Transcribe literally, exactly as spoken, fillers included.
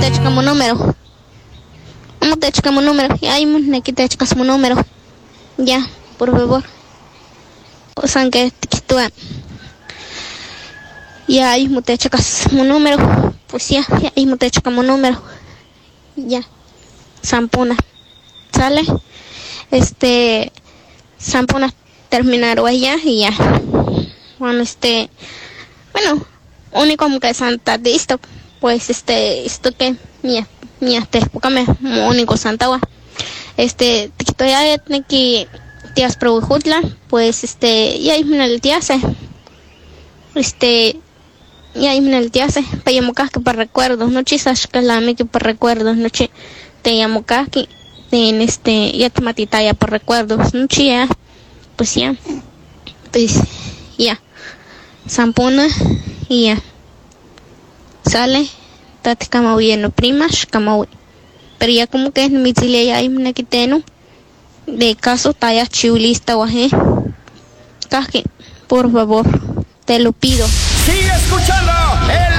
te checa mi número. ¿Cómo te checa mi número? Ya, ahí me te checas mi número. Ya, por favor. O sea, que te quito. Ya, ahí me te checas mi número. Pues ya, ya, ahí me te checa mi número. Ya. Sampuna. ¿Sale? Este. Sampuna terminar allá y ya. Bueno, este. Bueno, único que Santa listo. Pues este. Esto que. Mía. Mía, te espócame. Único Santa. Este. Te quito ya. Que. Tías Probujutla. Pues este. Y ahí me el tíase. Este. Y ahí me el tíase. Para llamo que para recuerdos. No chisas que la me que para recuerdos. No che. Te llamo que. En este. Ya te matita ya por recuerdos. No chía. Pues ya. Pues ya. Sampuna y ya. Sale. Tate kama huyendo primas kama huy. Pero ya como que es mi chile ya hay una quiteno. De caso talla chiulista guaje. Caje, por favor, te lo pido. Sigue escuchando el